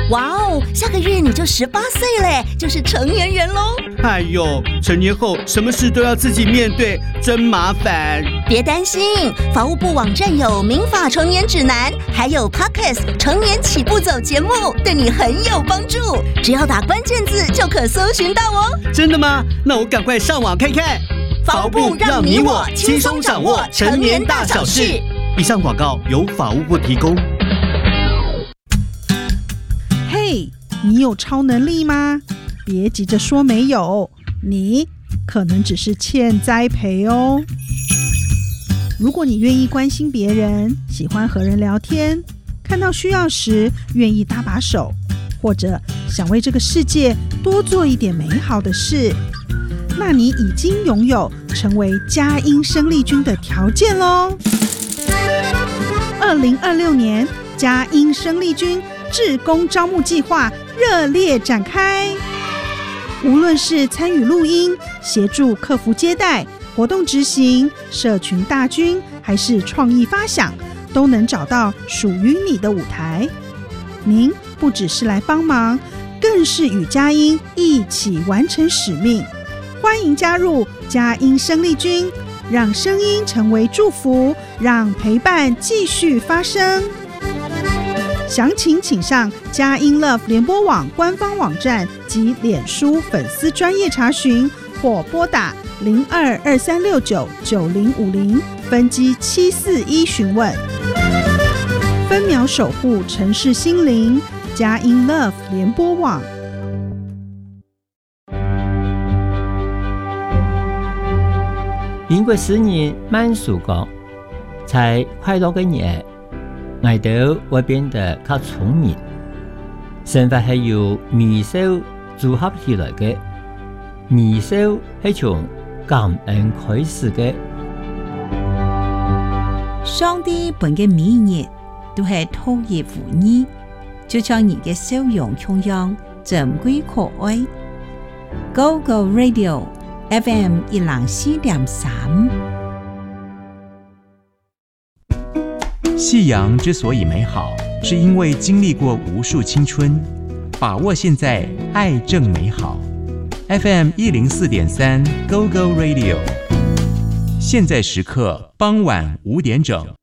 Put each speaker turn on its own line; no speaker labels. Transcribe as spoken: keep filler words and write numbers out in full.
哇哦，下个月你就十八岁嘞，就是成年人喽。
哎呦，成年后什么事都要自己面对，真麻烦。
别担心，法务部网站有民法成年指南，还有 Podcast 成年起步走节目，对你很有帮助。只要打关键字就可搜寻到哦。
真的吗？那我赶快上网看看。
法务部让你我轻松掌握成年大小事。
以上广告由法务部提供。
嘿，你有超能力吗？别急着说没有，你可能只是欠栽培哦。如果你愿意关心别人，喜欢和人聊天，看到需要时愿意搭把手，或者想为这个世界多做一点美好的事，那你已经拥有成为佳音生力军的条件咯。二零二六年佳音生力军志工招募计划热烈展开，无论是参与录音、协助客服接待、活动执行、社群大军，还是创意发想，都能找到属于你的舞台。您不只是来帮忙，更是与佳音一起完成使命。欢迎加入佳音生力军，让声音成为祝福，让陪伴继续发生。详情请上佳音 Love 联播网官方网站及脸书粉丝专页查询，或拨打零二二三六九九零五零分机七四一询问。分秒守护城市心灵，佳音 Love 联播网。
英國詩人曼殊講，在快樂嘅日，我哋會變得較聰明。生活係由微笑組合起來嘅，微笑係從感恩開始嘅。
上帝本嘅每日都係托葉護你，就像你嘅笑容同樣珍貴可愛。Go Go Radio F M 一零四點三。
夕阳之所以美好，是因为经历过无数青春。把握现在，爱正美好。F M 一零四点三 Go Go Radio， 现在时刻傍晚五点整。